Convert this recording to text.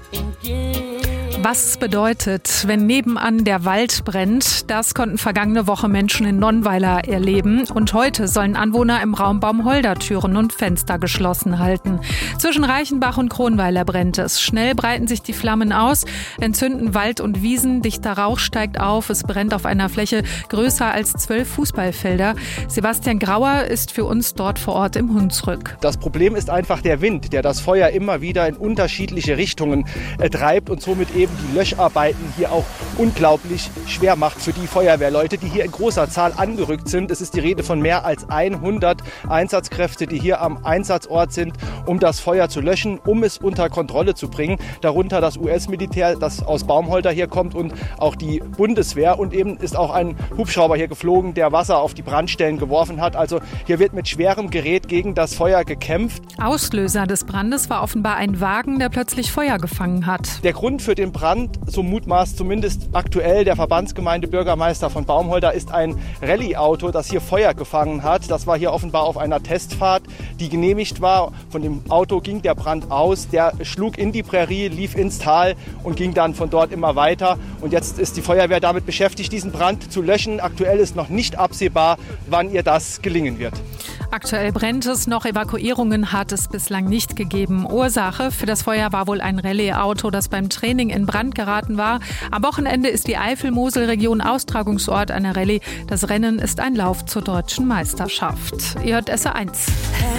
Was es bedeutet, wenn nebenan der Wald brennt, das konnten vergangene Woche Menschen in Nonnweiler erleben. Und heute sollen Anwohner im Raum Baumholder Türen und Fenster geschlossen halten. Zwischen Reichenbach und Kronweiler brennt es. Schnell breiten sich die Flammen aus, entzünden Wald und Wiesen. Dichter Rauch steigt auf. Es brennt auf einer Fläche größer als 12 Fußballfelder. Sebastian Grauer ist für uns dort vor Ort im Hunsrück. Das Problem ist einfach der Wind, der das Feuer immer wieder in unterschiedliche Richtungen treibt und somit eben die Löscharbeiten hier auch unglaublich schwer macht für die Feuerwehrleute, die hier in großer Zahl angerückt sind. Es ist die Rede von mehr als 100 Einsatzkräfte, die hier am Einsatzort sind, um das Feuer zu löschen, um es unter Kontrolle zu bringen. Darunter das US-Militär, das aus Baumholder hier kommt, und auch die Bundeswehr. Und eben ist auch ein Hubschrauber hier geflogen, der Wasser auf die Brandstellen geworfen hat. Also hier wird mit schwerem Gerät gegen das Feuer gekämpft. Auslöser des Brandes war offenbar ein Wagen, der plötzlich Feuer gefangen hat. Der Grund für den Brand, so mutmaßt zumindest aktuell der Verbandsgemeindebürgermeister von Baumholder, ist ein Rallye-Auto, das hier Feuer gefangen hat. Das war hier offenbar auf einer Testfahrt, die genehmigt war. Von dem Auto ging der Brand aus, der schlug in die Prärie, lief ins Tal und ging dann von dort immer weiter. Und jetzt ist die Feuerwehr damit beschäftigt, diesen Brand zu löschen. Aktuell ist noch nicht absehbar, wann ihr das gelingen wird. Aktuell brennt es noch, Evakuierungen hat es bislang nicht gegeben. Ursache für das Feuer war wohl ein Rallye-Auto, das beim Training in Brand geraten war. Am Wochenende ist die Eifel-Mosel-Region Austragungsort einer Rallye. Das Rennen ist ein Lauf zur deutschen Meisterschaft. Ihr hört SR1.